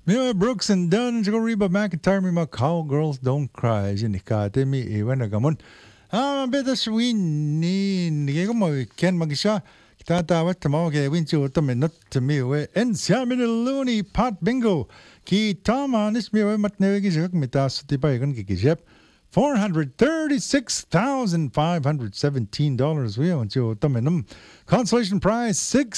Mia Brooks and Dunn, go Reba McIntyre, me my cowgirls don't cry. Jinikate mi iwan agamon. Beta swini, nigo mo ken magisha. Tata wat tamo ke winchu utame not to me we en siamin loony pot bingo. Ki tama nis mi we mat nevigi jok mitas tipa igan kikijep. $436,517 we want you tamenum. Consolation prize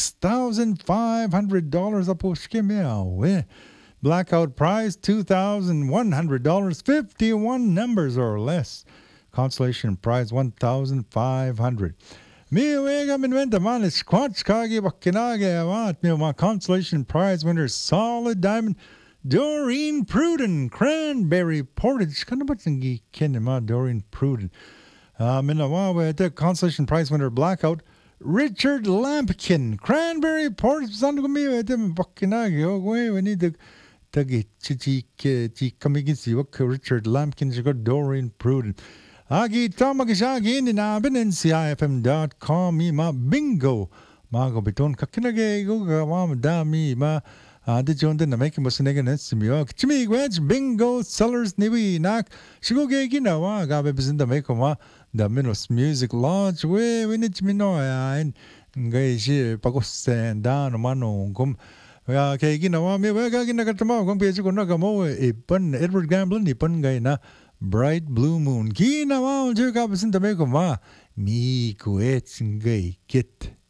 $6,500 apushke me. Blackout prize $2,100, 51 numbers or less. Consolation prize $1,500. Miwega minwenta man is squatch kage wakinage avat my consolation prize winner solid diamond Doreen Pruden cranberry portage kanabatangi kenema Doreen Pruden. Minawawe the consolation prize winner blackout Richard Lampkin cranberry portage sandugumi at them wakinage we need to Tagi Chichi Kamigisi Waka Richard Lampkin got Doreen Pruden. Agi Tamagishagi in Abin and CIFM.com ma bingo. Mago Beton Kakinage Gugawam Dami ma the John the making was negative Simiok. Chimmy Wedge Bingo Sellers Niwi Nak Shigoge Ginawa Gabes in the Makoma the Minos Music Lodge we need Minoa and Gaishi Pagos and Dan Mano Gum. Kaya ginawa mi wega ginagatawa kung piyesa ko nagamo ipan Edward Gamblin ipan gay na Bright Blue Moon ginawa unjur kapasin tamay ko ma mi kuet singgay kit.